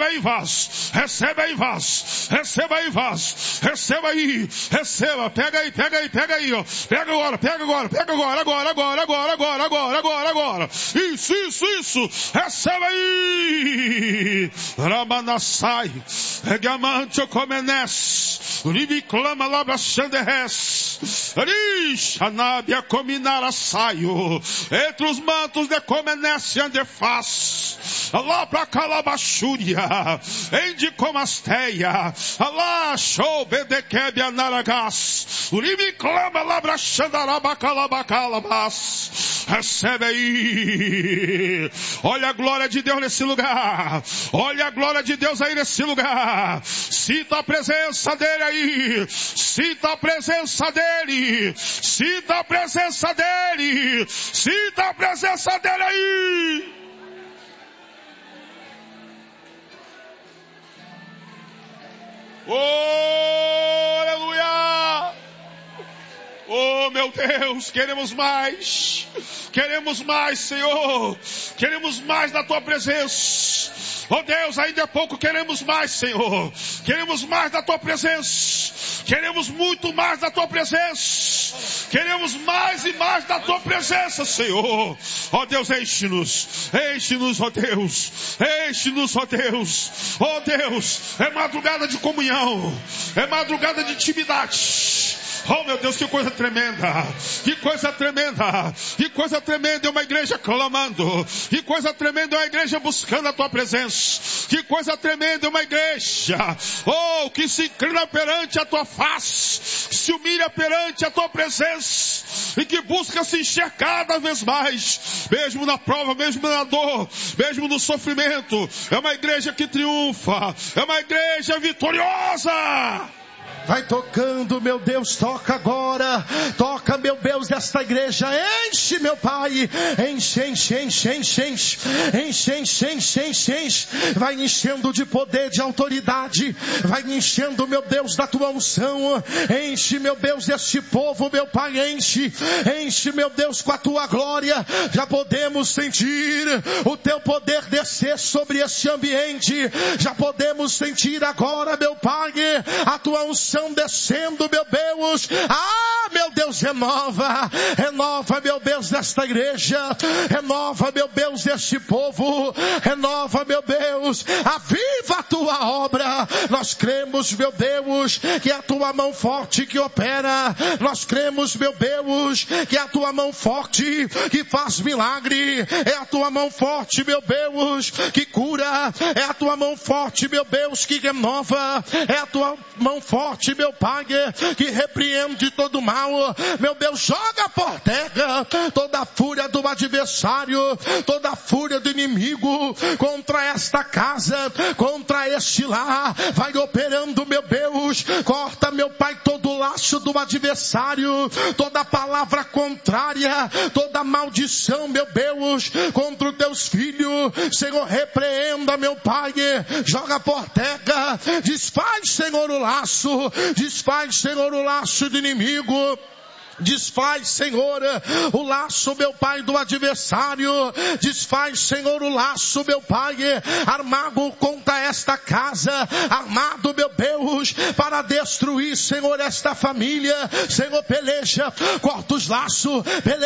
aí, vaso. Recebe aí, vaso. Receba aí, vaso. Receba aí. Receba. Pega aí, ó. Pega agora. Isso. Receba aí. Ramanassai. Regamante comenes. Libiclama labra xanderres. Rixanabia cominara saio. Entre os mantos de comenes andefaz. Lá pra calabachúria. Endi comasteia. Lá show bedekebia naragas. Libiclama labra xandaraba calabacalabas. Recebe aí. Olha a glória de Deus nesse lugar. Olha a glória de Deus aí nesse lugar. Sinta a presença dele aí. Sinta a presença dele. Sinta a presença dele. Sinta a presença dele aí. Oh, aleluia. Oh, meu Deus, queremos mais, Senhor, queremos mais da Tua presença. Oh Deus, ainda é pouco, queremos mais, Senhor, queremos mais da Tua presença, queremos muito mais da Tua presença, queremos mais e mais da Tua presença, Senhor. Oh Deus, enche-nos, oh Deus, oh Deus, oh Deus, é madrugada de comunhão, é madrugada de intimidade. Oh meu Deus, que coisa tremenda, que coisa tremenda, que coisa tremenda é uma igreja clamando, que coisa tremenda é uma igreja buscando a Tua presença, que coisa tremenda é uma igreja, oh, que se inclina perante a Tua face, se humilha perante a Tua presença, e que busca se encher cada vez mais, mesmo na prova, mesmo na dor, mesmo no sofrimento. É uma igreja que triunfa, é uma igreja vitoriosa. Vai tocando, meu Deus, toca agora. Toca, meu Deus, desta igreja. Enche, meu Pai. Enche. Vai enchendo de poder, de autoridade. Vai enchendo, meu Deus, da Tua unção. Enche, meu Deus, deste povo, meu Pai. Enche, meu Deus, com a Tua glória. Já podemos sentir o Teu poder descer sobre este ambiente. Já podemos sentir agora, meu Pai, a Tua unção descendo, meu Deus. Ah, meu Deus, renova, meu Deus, desta igreja. Renova, meu Deus, deste povo. Renova, meu Deus, aviva a Tua obra. Nós cremos, meu Deus, que é a Tua mão forte que opera. Nós cremos, meu Deus, que é a Tua mão forte que faz milagre. É a Tua mão forte, meu Deus, que cura. É a Tua mão forte, meu Deus, que renova. É a Tua mão forte, meu Pai, que repreende todo mal. Meu Deus, joga por terra toda a fúria do adversário, toda a fúria do inimigo contra esta casa, contra este lar. Vai operando, meu Deus. Corta, meu Pai, todo o laço do adversário, toda palavra contrária, toda maldição, meu Deus, contra os Teus filhos. Senhor, repreenda, meu Pai. Joga por terra. Desfaz, Senhor, o laço. Desfaz, Senhor, o laço do inimigo. Desfaz, Senhor, o laço, meu Pai, do adversário. Desfaz, Senhor, o laço, meu Pai, armado contra esta casa, armado, meu Deus, para destruir, Senhor, esta família. Senhor, peleja, corta os laços,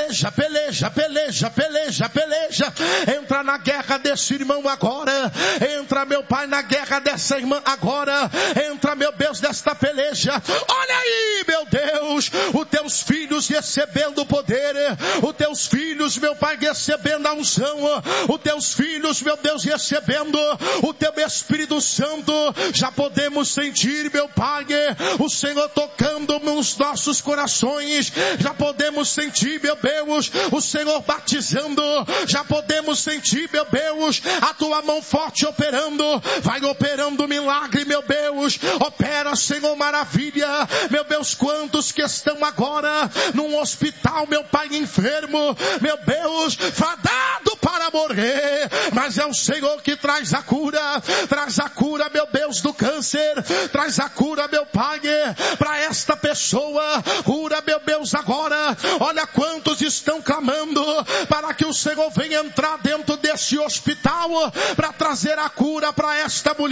peleja. Entra na guerra desse irmão agora. Entra, meu Pai, na guerra dessa irmã agora. Entra, meu Deus, desta peleja. Olha aí, meu Deus, os Teus filhos recebendo poder, os Teus filhos, meu Pai, recebendo a unção, os Teus filhos, meu Deus, recebendo o Teu Espírito Santo. Já podemos sentir, meu Pai, o Senhor tocando nos nossos corações. Já podemos sentir, meu Deus, o Senhor batizando. Já podemos sentir, meu Deus, a Tua mão forte operando. Vai operando milagre, meu Deus. Opera, Senhor, maravilha. Meu Deus, quantos que estão agora num hospital, meu Pai, enfermo, meu Deus, fadado para morrer, mas é o Senhor que traz a cura, meu Deus, do câncer, traz a cura, meu Pai, para esta pessoa. Cura, meu Deus, agora. Olha quantos estão clamando para que o Senhor venha entrar dentro desse hospital para trazer a cura para esta mulher.